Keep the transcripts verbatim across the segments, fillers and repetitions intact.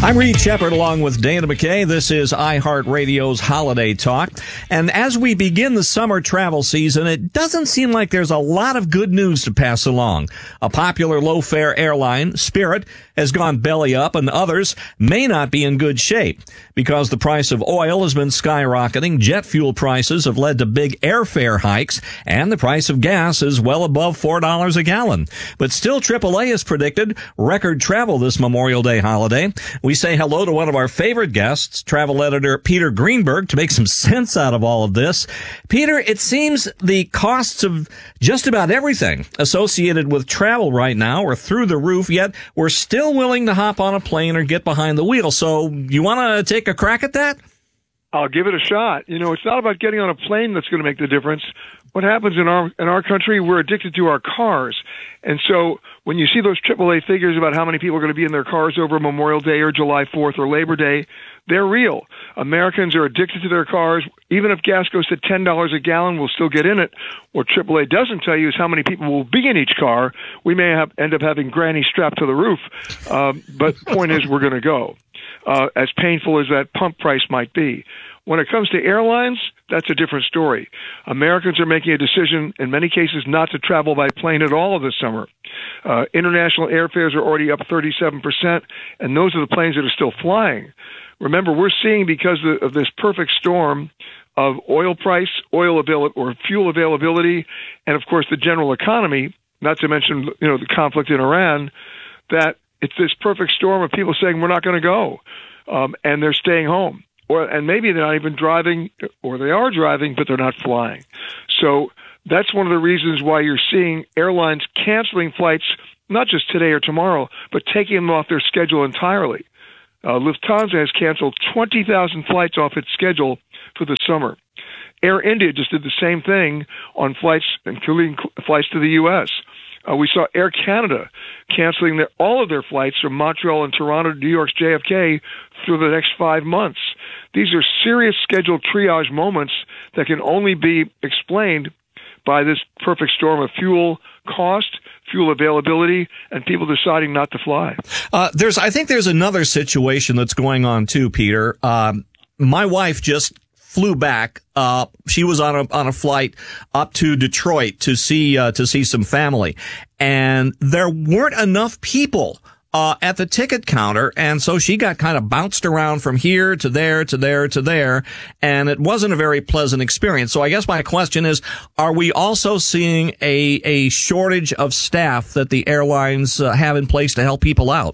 I'm Reed Shepard along with Dana McKay. This is iHeartRadio's Holiday Talk. And as we begin the summer travel season, it doesn't seem like there's a lot of good news to pass along. A popular low-fare airline, Spirit, has gone belly up, and others may not be in good shape. Because the price of oil has been skyrocketing, jet fuel prices have led to big airfare hikes, and the price of gas is well above four dollars a gallon. But still, triple A has predicted record travel this Memorial Day holiday. We say hello to one of our favorite guests, travel editor Peter Greenberg, to make some sense out of all of this. Peter, it seems the costs of just about everything associated with travel right now are through the roof, yet we're still willing to hop on a plane or get behind the wheel. So you want to take a crack at that? I'll give it a shot. You know, it's not about getting on a plane that's going to make the difference. What happens in our in our country, we're addicted to our cars. And so when you see those triple A figures about how many people are going to be in their cars over Memorial Day or July fourth or Labor Day, they're real. Americans are addicted to their cars. Even if gas goes to ten dollars a gallon, we'll still get in it. What triple A doesn't tell you is how many people will be in each car. We may have, end up having Granny strapped to the roof. Um, but the point is, we're going to go, uh, as painful as that pump price might be. When it comes to airlines, that's a different story. Americans are making a decision, in many cases, not to travel by plane at all this summer. Uh, international airfares are already up thirty-seven percent, and those are the planes that are still flying. Remember, we're seeing, because of this perfect storm of oil price, oil avail- or fuel availability, and, of course, the general economy, not to mention, you know, the conflict in Iran, that it's this perfect storm of people saying we're not going to go, um, and they're staying home. Or, and maybe they're not even driving, or they are driving, but they're not flying. So that's one of the reasons why you're seeing airlines canceling flights, not just today or tomorrow, but taking them off their schedule entirely. Uh, Lufthansa has canceled twenty thousand flights off its schedule for the summer. Air India just did the same thing on flights, including flights to the U S Uh, we saw Air Canada canceling their, all of their flights from Montreal and Toronto to New York's J F K through the next five months. These are serious scheduled triage moments that can only be explained by this perfect storm of fuel cost, fuel availability, and people deciding not to fly. Uh, there's, I think there's another situation that's going on too, Peter. Um, my wife just flew back. Uh, she was on a on a flight up to Detroit to see uh, to see some family, and there weren't enough people uh, at the ticket counter, and so she got kind of bounced around from here to there to there to there, and it wasn't a very pleasant experience. So I guess my question is: are we also seeing a a shortage of staff that the airlines uh, have in place to help people out?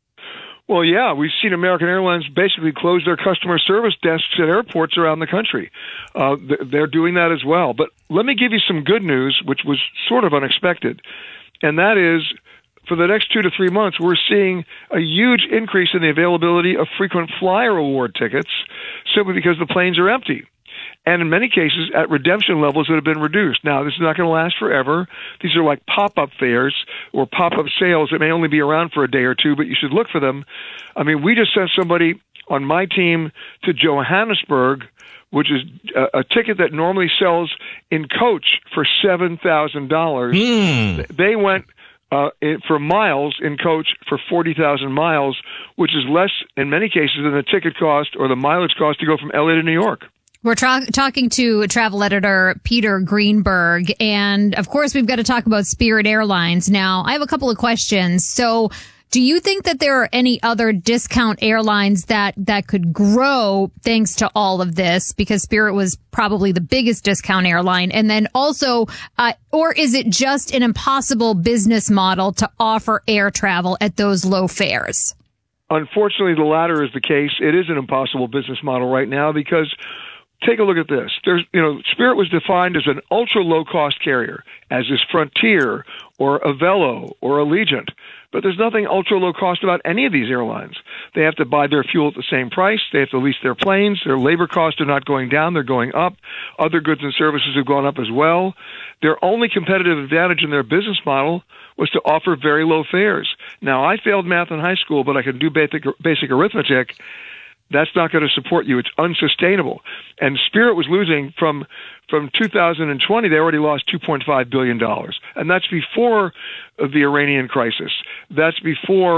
Well, yeah, we've seen American Airlines basically close their customer service desks at airports around the country. Uh, they're doing that as well. But let me give you some good news, which was sort of unexpected, and that is, for the next two to three months, we're seeing a huge increase in the availability of frequent flyer award tickets simply because the planes are empty. And in many cases, at redemption levels that have been reduced. Now, this is not going to last forever. These are like pop-up fares or pop-up sales that may only be around for a day or two, but you should look for them. I mean, we just sent somebody on my team to Johannesburg, which is a, a ticket that normally sells in coach for seven thousand dollars. Mm. They went uh, in, for miles in coach for forty thousand miles, which is less, in many cases, than the ticket cost or the mileage cost to go from L A to New York. We're tra- talking to travel editor Peter Greenberg, and of course we've got to talk about Spirit Airlines. Now, I have a couple of questions. So, do you think that there are any other discount airlines that, that could grow thanks to all of this? Because Spirit was probably the biggest discount airline. And then also, uh, or is it just an impossible business model to offer air travel at those low fares? Unfortunately, the latter is the case. It is an impossible business model right now because take a look at this. There's, you know, Spirit was defined as an ultra low cost carrier, as is Frontier or Avelo or Allegiant. But there's nothing ultra low cost about any of these airlines. They have to buy their fuel at the same price. They have to lease their planes. Their labor costs are not going down. They're going up. Other goods and services have gone up as well. Their only competitive advantage in their business model was to offer very low fares. Now, I failed math in high school, but I can do basic, basic arithmetic. That's not going to support you. It's unsustainable. And Spirit was losing from from two thousand twenty. They already lost two point five billion dollars. And that's before the Iranian crisis. That's before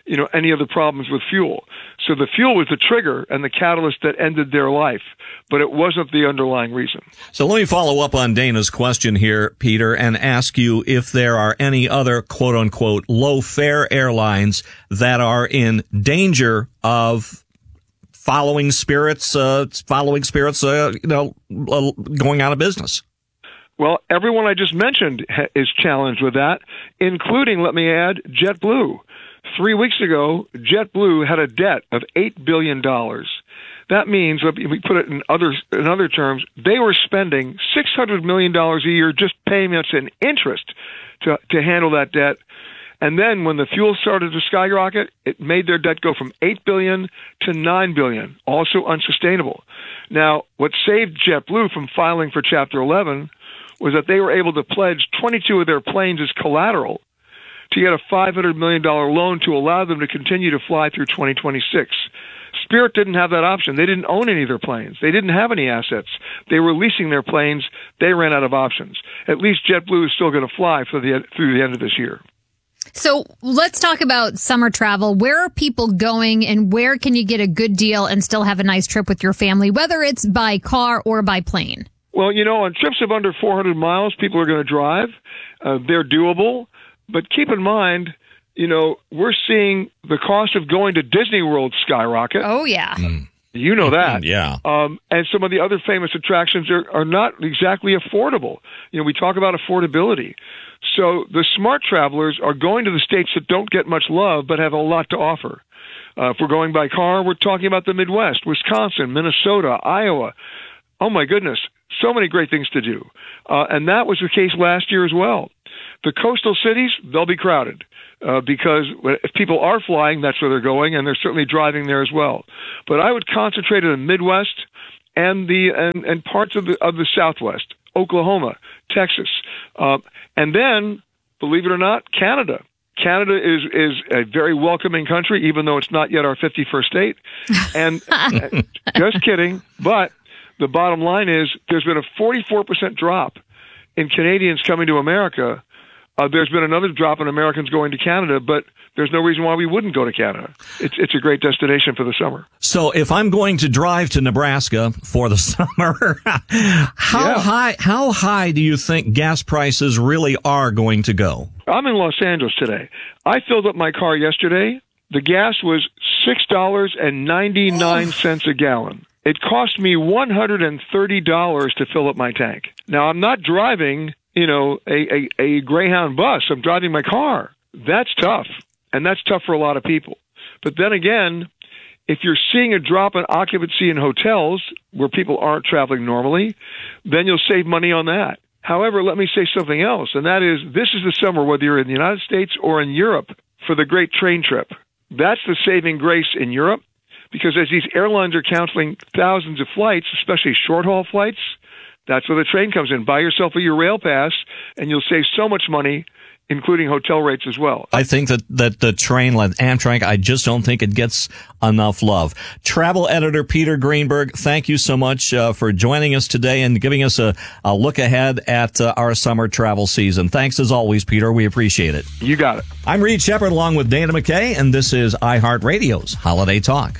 you know, any of the problems with fuel. So the fuel was the trigger and the catalyst that ended their life, but it wasn't the underlying reason. So let me follow up on Dana's question here, Peter, and ask you if there are any other quote unquote low fare airlines that are in danger of following Spirit's, uh, following Spirit's, uh, you know, uh, going out of business. Well, everyone I just mentioned ha- is challenged with that, including, let me add, JetBlue. Three weeks ago, JetBlue had a debt of eight billion dollars. That means, if we put it in other in other terms, they were spending six hundred million dollars a year just payments and interest to to handle that debt. And then when the fuel started to skyrocket, it made their debt go from eight billion dollars to nine billion dollars, also unsustainable. Now, what saved JetBlue from filing for Chapter eleven was that they were able to pledge twenty-two of their planes as collateral to get a five hundred million dollars loan to allow them to continue to fly through twenty twenty-six. Spirit didn't have that option. They didn't own any of their planes. They didn't have any assets. They were leasing their planes. They ran out of options. At least JetBlue is still going to fly for the through the end of this year. So let's talk about summer travel. Where are people going, and where can you get a good deal and still have a nice trip with your family, whether it's by car or by plane? Well, you know, on trips of under four hundred miles, people are going to drive. Uh, they're doable. But keep in mind, you know, we're seeing the cost of going to Disney World skyrocket. Oh, yeah. Mm. You know that. Yeah. Um, and some of the other famous attractions are, are not exactly affordable. You know, we talk about affordability. So the smart travelers are going to the states that don't get much love but have a lot to offer. Uh, if we're going by car, we're talking about the Midwest, Wisconsin, Minnesota, Iowa. Oh, my goodness. So many great things to do. Uh, and that was the case last year as well. The coastal cities, they'll be crowded uh, because if people are flying, that's where they're going, and they're certainly driving there as well. But I would concentrate in the Midwest and the and, and parts of the of the Southwest, Oklahoma, Texas, uh, and then, believe it or not, Canada. Canada is is a very welcoming country, even though it's not yet our fifty-first state. And just kidding, but the bottom line is there's been a forty-four percent drop in Canadians coming to America. Uh, there's been another drop in Americans going to Canada, but there's no reason why we wouldn't go to Canada. It's it's a great destination for the summer. So if I'm going to drive to Nebraska for the summer, how yeah. high how high do you think gas prices really are going to go? I'm in Los Angeles today. I filled up my car yesterday. The gas was six dollars and ninety-nine cents a gallon. It cost me one hundred thirty dollars to fill up my tank. Now, I'm not driving, you know, a, a, a Greyhound bus. I'm driving my car. That's tough, and that's tough for a lot of people. But then again, if you're seeing a drop in occupancy in hotels where people aren't traveling normally, then you'll save money on that. However, let me say something else, and that is this is the summer, whether you're in the United States or in Europe, for the great train trip. That's the saving grace in Europe. Because as these airlines are canceling thousands of flights, especially short-haul flights, that's where the train comes in. Buy yourself a your rail pass, and you'll save so much money, including hotel rates as well. I think that, that the train, like Amtrak, I just don't think it gets enough love. Travel editor Peter Greenberg, thank you so much uh, for joining us today and giving us a, a look ahead at uh, our summer travel season. Thanks as always, Peter. We appreciate it. You got it. I'm Reed Shepard along with Dana McKay, and this is iHeartRadio's Holiday Talk.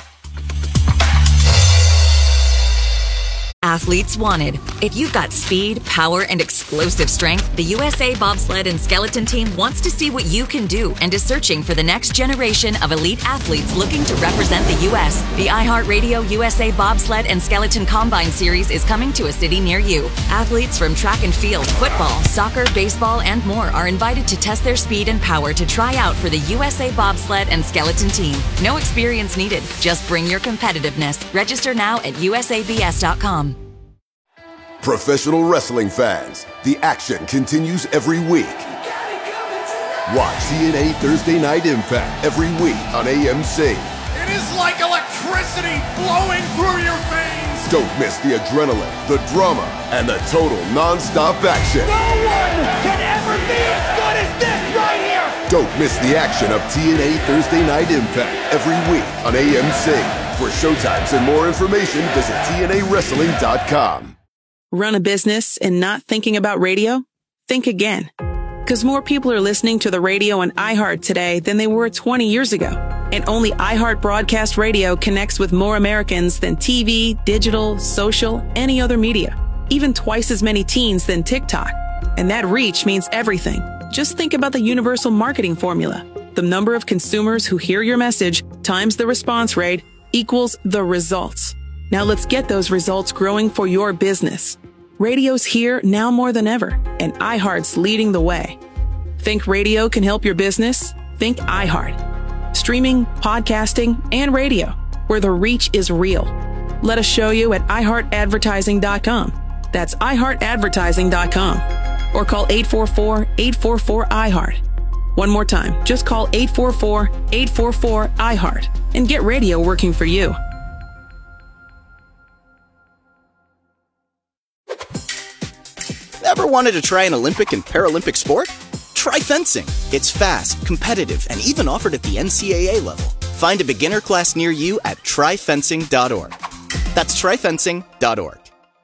Athletes wanted. If you've got speed, power, and explosive strength, the U S A Bobsled and Skeleton Team wants to see what you can do and is searching for the next generation of elite athletes looking to represent the U S. The iHeartRadio U S A Bobsled and Skeleton Combine Series is coming to a city near you. Athletes from track and field, football, soccer, baseball, and more are invited to test their speed and power to try out for the U S A Bobsled and Skeleton Team. No experience needed. Just bring your competitiveness. Register now at U S A B S dot com. Professional wrestling fans, the action continues every week. Watch T N A Thursday Night Impact every week on A M C. It is like electricity flowing through your veins. Don't miss the adrenaline, the drama, and the total non-stop action. No one can ever be as good as this right here. Don't miss the action of T N A Thursday Night Impact every week on A M C. For showtimes and more information, visit T N A wrestling dot com. Run a business and not thinking about radio? Think again. Because more people are listening to the radio on iHeart today than they were twenty years ago. And only iHeart Broadcast Radio connects with more Americans than T V, digital, social, any other media. Even twice as many teens than TikTok. And that reach means everything. Just think about the universal marketing formula. The number of consumers who hear your message times the response rate equals the results. Now let's get those results growing for your business. Radio's here now more than ever, and iHeart's leading the way. Think radio can help your business? Think iHeart. Streaming, podcasting, and radio, where the reach is real. Let us show you at i heart advertising dot com. That's i heart advertising dot com. Or call eight four four, eight four four, I heart. One more time, just call eight four four, eight four four, I heart and get radio working for you. Ever wanted to try an Olympic and Paralympic sport? Try fencing. It's fast, competitive, and even offered at the N C A A level. Find a beginner class near you at try fencing dot org. That's try fencing dot org.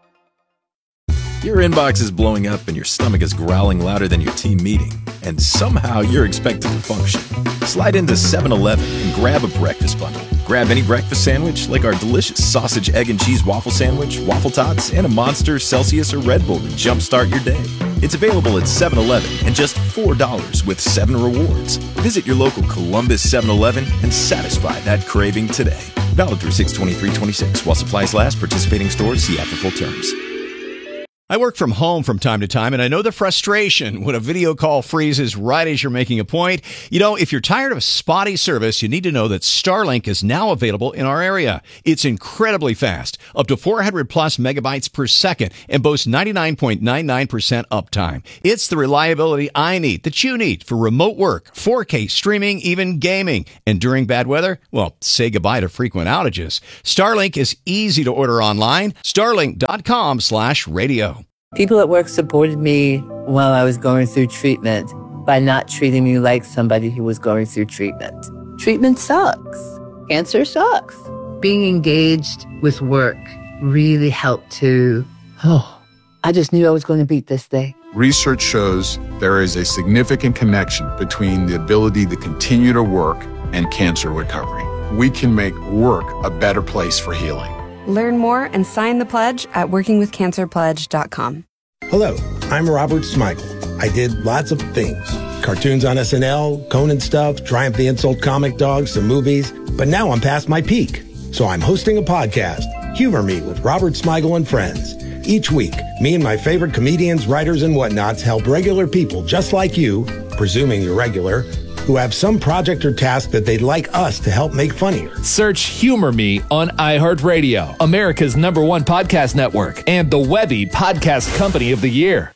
Your inbox is blowing up and your stomach is growling louder than your team meeting, and somehow you're expected to function. Slide into seven eleven and grab a breakfast bundle. Grab any breakfast sandwich like our delicious sausage, egg, and cheese waffle sandwich, waffle tots, and a Monster, Celsius, or Red Bull to jumpstart your day. It's available at seven eleven and just four dollars with seven rewards. Visit your local Columbus seven eleven and satisfy that craving today. Valid through six twenty-three twenty-six. While supplies last, participating stores see after full terms. I work from home from time to time, and I know the frustration when a video call freezes right as you're making a point. You know, if you're tired of spotty service, you need to know that Starlink is now available in our area. It's incredibly fast, up to four hundred plus megabytes per second, and boasts ninety-nine point nine nine percent uptime. It's the reliability I need, that you need, for remote work, four K streaming, even gaming. And during bad weather, well, say goodbye to frequent outages. Starlink is easy to order online. Starlink dot com slash radio. People at work supported me while I was going through treatment by not treating me like somebody who was going through treatment. Treatment sucks. Cancer sucks. Being engaged with work really helped to, oh, I just knew I was going to beat this thing. Research shows there is a significant connection between the ability to continue to work and cancer recovery. We can make work a better place for healing. Learn more and sign the pledge at working with cancer pledge dot com. Hello, I'm Robert Smigel. I did lots of things. Cartoons on S N L, Conan stuff, Triumph the Insult Comic Dogs, some movies. But now I'm past my peak. So I'm hosting a podcast, Humor Me with Robert Smigel and Friends. Each week, me and my favorite comedians, writers, and whatnots help regular people just like you, presuming you're regular, who have some project or task that they'd like us to help make funnier. Search Humor Me on iHeartRadio, America's number one podcast network, and the Webby Podcast Company of the Year.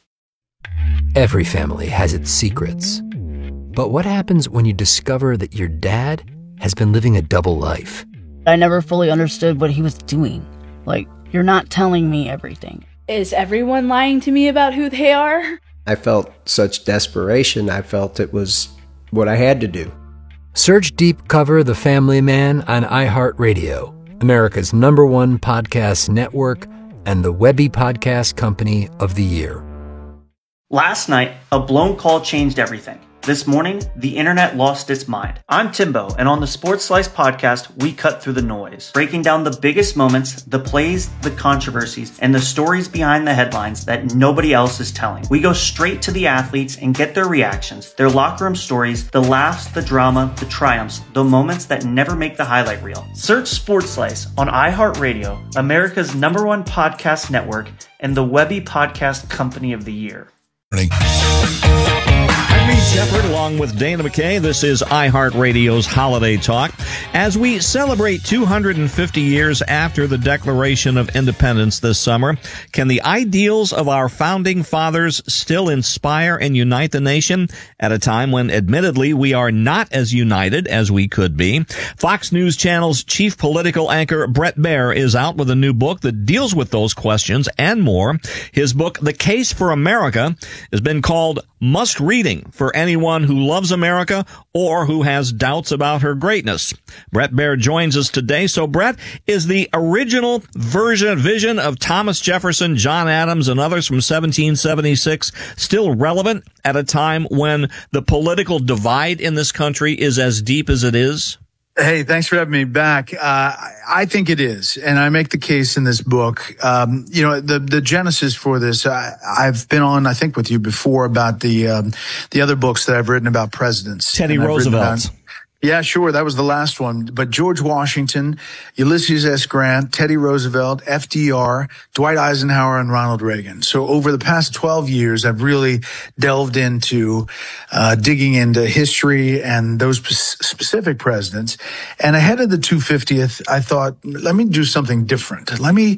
Every family has its secrets. But what happens when you discover that your dad has been living a double life? I never fully understood what he was doing. Like, you're not telling me everything. Is everyone lying to me about who they are? I felt such desperation. I felt it was what I had to do. Search Deep Cover The Family Man on iHeartRadio, America's number one podcast network, and the Webby Podcast Company of the Year. Last night, a blown call changed everything. This morning, the internet lost its mind. I'm Timbo, and on the Sports Slice podcast, we cut through the noise, breaking down the biggest moments, the plays, the controversies, and the stories behind the headlines that nobody else is telling. We go straight to the athletes and get their reactions, their locker room stories, the laughs, the drama, the triumphs, the moments that never make the highlight reel. Search Sports Slice on iHeartRadio, America's number one podcast network, and the Webby Podcast Company of the Year. I'm Reed Shepard, along with Dana McKay. This is iHeartRadio's Holiday Talk. As we celebrate two hundred fifty years after the Declaration of Independence this summer, can the ideals of our founding fathers still inspire and unite the nation at a time when, admittedly, we are not as united as we could be? Fox News Channel's chief political anchor, Bret Baier, is out with a new book that deals with those questions and more. His book, The Case for America, has been called must reading for anyone who loves America or who has doubts about her greatness. Bret Baier joins us today. So, Bret, is the original version, vision of Thomas Jefferson, John Adams, and others from seventeen seventy-six still relevant at a time when the political divide in this country is as deep as it is? Hey, thanks for having me back. Uh, I think it is, and I make the case in this book. Um, you know, the the genesis for this, I, I've been on, I think, with you before about the um, the other books that I've written about presidents. Teddy Roosevelt. Yeah, sure. That was the last one. But George Washington, Ulysses S. Grant, Teddy Roosevelt, F D R, Dwight Eisenhower, and Ronald Reagan. So over the past twelve years, I've really delved into uh, digging into history and those sp- specific presidents. And ahead of the two hundred fiftieth, I thought, let me do something different. Let me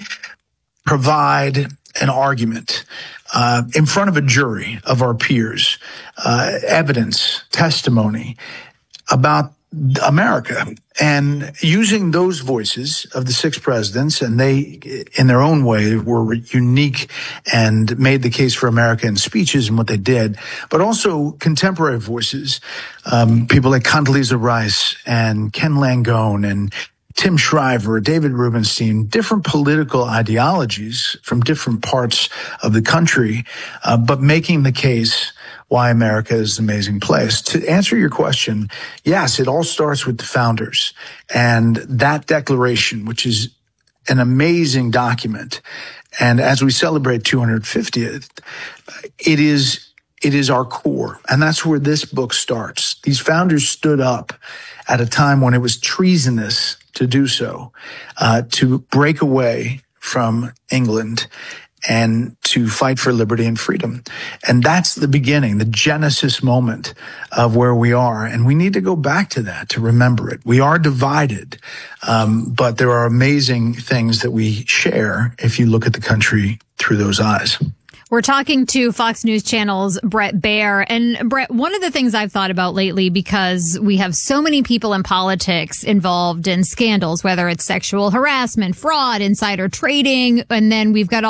provide an argument uh, in front of a jury of our peers, uh, evidence, testimony about America, and using those voices of the six presidents, and they, in their own way, were unique and made the case for America in speeches and what they did, but also contemporary voices, um, people like Condoleezza Rice and Ken Langone and Tim Shriver, David Rubenstein, different political ideologies from different parts of the country, uh, but making the case why America is an amazing place. To answer your question, yes, it all starts with the founders and that declaration, which is an amazing document. And as we celebrate two hundred fiftieth, it is, it is our core. And that's where this book starts. These founders stood up at a time when it was treasonous to do so, uh, to break away from England and to fight for liberty and freedom. And that's the beginning, the genesis moment of where we are. And we need to go back to that to remember it. We are divided, um, but there are amazing things that we share if you look at the country through those eyes. We're talking to Fox News Channel's Bret Baier. And Bret, one of the things I've thought about lately, because we have so many people in politics involved in scandals, whether it's sexual harassment, fraud, insider trading, and then we've got all